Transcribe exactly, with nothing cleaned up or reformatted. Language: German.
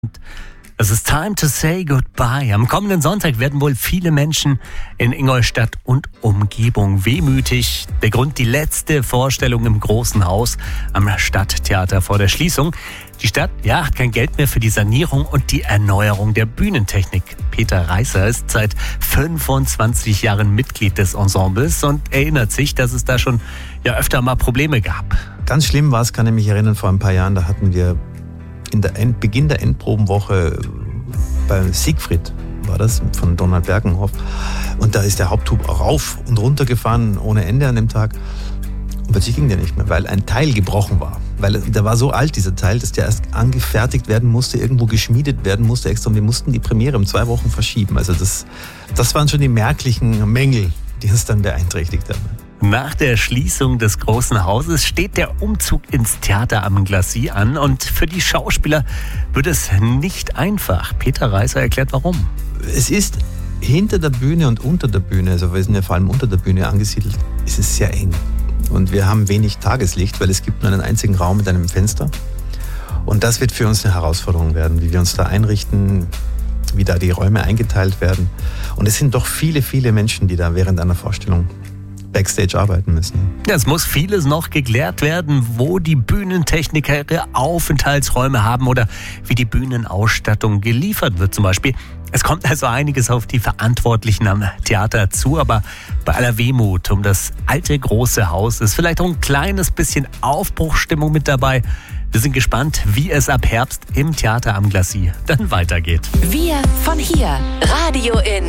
Es ist time to say goodbye. Am kommenden Sonntag werden wohl viele Menschen in Ingolstadt und Umgebung wehmütig. Der Grund: die letzte Vorstellung im Großen Haus am Stadttheater vor der Schließung. Die Stadt, ja, hat kein Geld mehr für die Sanierung und die Erneuerung der Bühnentechnik. Peter Reißer ist seit fünfundzwanzig Jahren Mitglied des Ensembles und erinnert sich, dass es da schon ja öfter mal Probleme gab. Ganz schlimm war es, kann ich mich erinnern, vor ein paar Jahren, da hatten wir in der End, Beginn der Endprobenwoche bei Siegfried, war das, von Donald Bergenhoff. Und da ist der Haupthub rauf und runter gefahren, ohne Ende an dem Tag. Und plötzlich ging der nicht mehr, weil ein Teil gebrochen war. Weil der war so alt, dieser Teil, dass der erst angefertigt werden musste, irgendwo geschmiedet werden musste extra. Und wir mussten die Premiere um zwei Wochen verschieben. Also das, das waren schon die merklichen Mängel, die uns dann beeinträchtigt haben. Nach der Schließung des Großen Hauses steht der Umzug ins Theater am Glacis an. Und für die Schauspieler wird es nicht einfach. Peter Reißer erklärt, warum. Es ist hinter der Bühne und unter der Bühne, also wir sind ja vor allem unter der Bühne angesiedelt, ist es sehr eng. Und wir haben wenig Tageslicht, weil es gibt nur einen einzigen Raum mit einem Fenster. Und das wird für uns eine Herausforderung werden, wie wir uns da einrichten, wie da die Räume eingeteilt werden. Und es sind doch viele, viele Menschen, die da während einer Vorstellung Backstage arbeiten müssen. Es muss vieles noch geklärt werden, wo die Bühnentechniker ihre Aufenthaltsräume haben oder wie die Bühnenausstattung geliefert wird zum Beispiel. Es kommt also einiges auf die Verantwortlichen am Theater zu, aber bei aller Wehmut um das alte große Haus ist vielleicht auch ein kleines bisschen Aufbruchsstimmung mit dabei. Wir sind gespannt, wie es ab Herbst im Theater am Glacis dann weitergeht. Wir von hier. Radio in